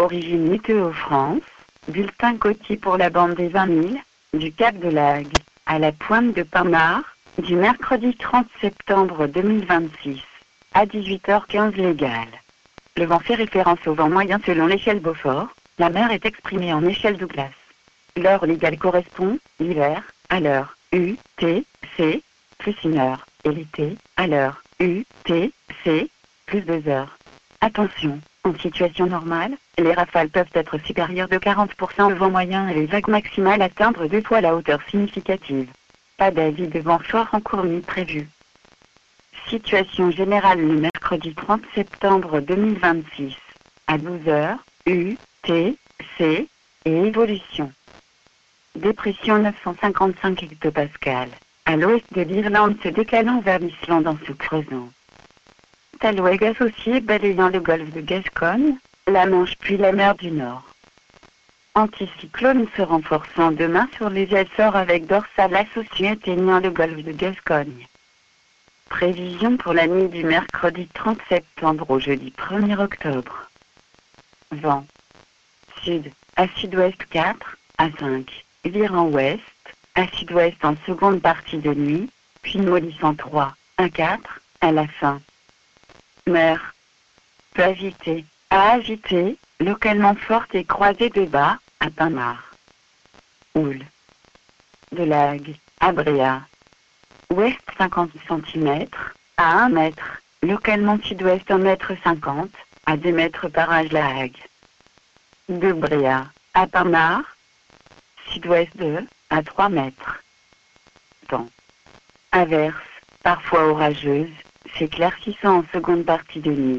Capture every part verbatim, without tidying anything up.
Origine Météo France, bulletin côtier pour la bande des vingt mille, du Cap de Laghe, à la pointe de Pinmar, du mercredi trente septembre deux mille vingt-six, à dix-huit heures quinze légal. Le vent fait référence au vent moyen selon l'échelle Beaufort, la mer est exprimée en échelle Douglas. L'heure légale correspond, l'hiver, à l'heure U T C, plus une heure, et l'été, à l'heure U T C, plus deux heures. Attention, en situation normale, les rafales peuvent être supérieures de quarante pour cent au vent moyen et les vagues maximales atteindre deux fois la hauteur significative. Pas d'avis de vent fort en cours ni prévu. Situation générale le mercredi trente septembre deux mille vingt-six, à douze heures, U, T, C, et évolution. Dépression neuf cent cinquante-cinq hectopascales, à l'ouest de l'Irlande se décalant vers l'Islande en se creusant. Tailweg associé balayant le golfe de Gascogne, la Manche puis la mer du Nord. Anticyclone se renforçant demain sur les Açores avec dorsale associée atteignant le golfe de Gascogne. Prévision pour la nuit du mercredi trente septembre au jeudi premier octobre. Vent. Sud, à sud-ouest quatre, à cinq, virant ouest, à sud-ouest en seconde partie de nuit, puis mollissant trois, à quatre, à la fin. Mer. Peu agitée, à agitée, localement forte et croisée de bas, à Pinmar. Houle. De Laghe, à Bréa. Ouest cinquante centimètres, à un mètre, localement sud-ouest un mètre cinquante, à deux mètres barrage Laghe. De Bréa, à Pinmar. Sud-ouest deux, à trois mètres. Temps. Averse, parfois orageuse, s'éclaircissant en seconde partie de nuit.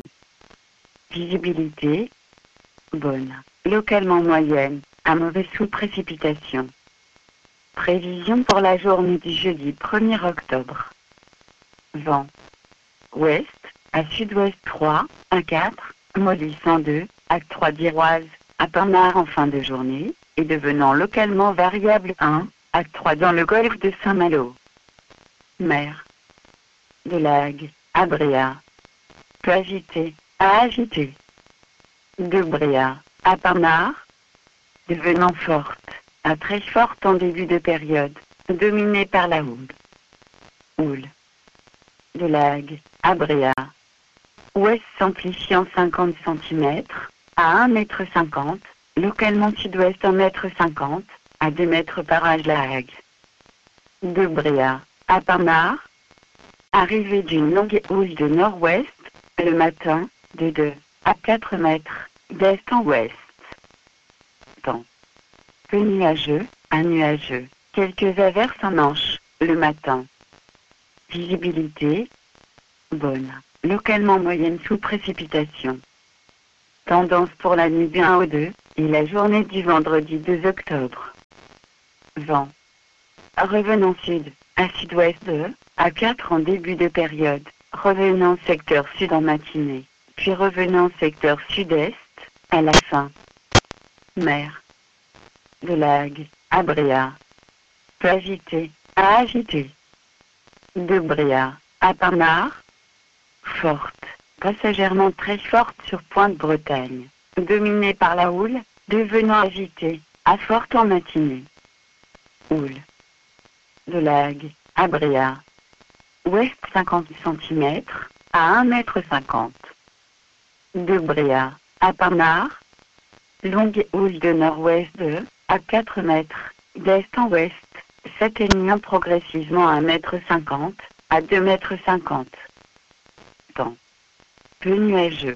Visibilité. Bonne, localement moyenne, à mauvaise sous précipitation. Prévision pour la journée du jeudi premier octobre. Vent. Ouest, à sud-ouest trois, à quatre, mollissant deux, à trois d'Iroise, à Pinmar en fin de journée, et devenant localement variable un, à trois dans le golfe de Saint-Malo. Mer. De Laghe, à Bréa. Peu agité, à agité. De Bréa, à Pinmar. Devenant forte, à très forte en début de période, dominée par la houle. Houle. De Laghe, à Bréa. Ouest s'amplifiant cinquante centimètres, à un mètre cinquante, localement sud-ouest un mètre cinquante, à deux mètres barrage Laghe. De Bréa, à Pinmar. Arrivée d'une longue houle de nord-ouest, le matin, de deux à quatre mètres, d'est en ouest. Temps. Peu nuageux, à nuageux, quelques averses en Manche, le matin. Visibilité. Bonne, localement moyenne sous précipitation. Tendance pour la nuit du un au deux, et la journée du vendredi deux octobre. Vent. Revenant sud, à sud-ouest deux, à quatre en début de période, revenant secteur sud en matinée, puis revenant secteur sud-est, à la fin. Mer. De Laghe, à Bréa. Peu agité, à agité. De Bréa, à Pinmar. Forte, passagèrement très forte sur Pointe-Bretagne, dominée par la houle, devenant agitée, à forte en matinée. Houle. De Laghe, à Bréa. Ouest cinquante centimètres, à un mètre cinquante. De Bréa, à Pinmar. Longue houle de nord-ouest deux, à quatre mètres, d'est en ouest, s'atteignant progressivement à un mètre cinquante, à deux mètres cinquante. Temps. Peu nuageux.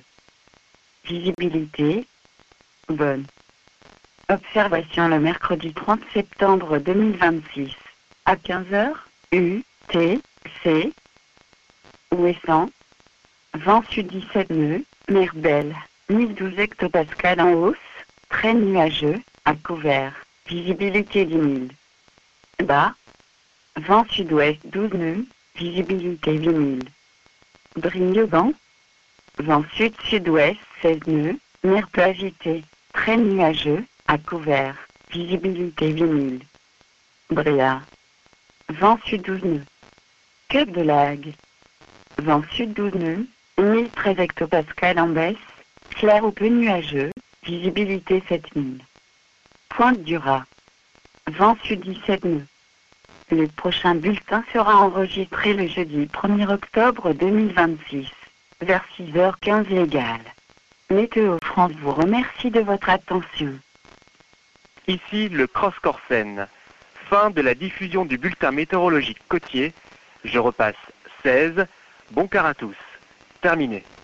Visibilité. Bonne. Observation le mercredi trente septembre deux mille vingt-six, à quinze heures, U, T, C. Ouessant. Vent sud dix-sept nœuds, mer belle, mille douze hectopascales en hausse, très nuageux, à couvert, visibilité dix mille. Bas. Vent sud-ouest douze nœuds, visibilité huit mille. Brignogan. Vent sud-sud-ouest seize nœuds, mer peu agitée, très nuageux, à couvert, visibilité huit mille. Bréa. Vent sud douze nœuds. Cap de Laghe. Vent sud douze nœuds, mille treize hectopascales en baisse, clair ou peu nuageux, Visibilité sept mille. Pointe du Raz. Vent sud dix-sept nœuds. Le prochain bulletin sera enregistré le jeudi premier octobre deux mille vingt-six, vers six heures quinze légales. Météo France vous remercie de votre attention. Ici le Cross Corsen. Fin de la diffusion du bulletin météorologique côtier. Je repasse seize. Bon quart à tous. Terminé.